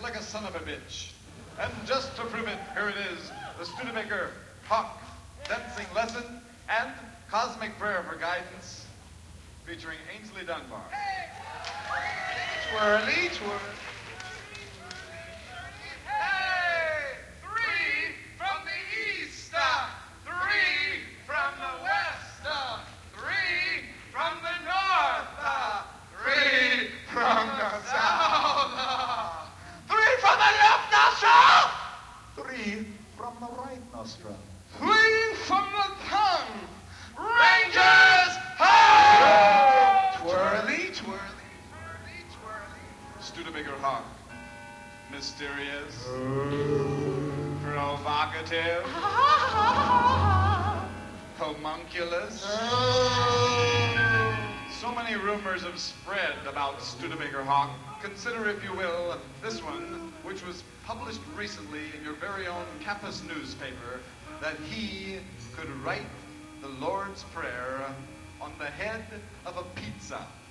like a son of a bitch. And just to prove it, here it is, the Studebaker Hawk dancing lesson and cosmic prayer for guidance, featuring Ainsley Dunbar. Twirly, twirly. Hey! 3 from the east, 3 from the west, 3 from the north, 3 From the south. 3 from the left nostril. 3 from the right nostril. 3 from the tongue. Rangers, ho! Twirly, twirly. Twirly, twirly. Studebaker Hawk. Mysterious. Provocative. Homunculus. So many rumors have spread about Studebaker Hawk. Consider, if you will, this one, which was published recently in your very own campus newspaper, that he could write the Lord's Prayer on the head of a pizza.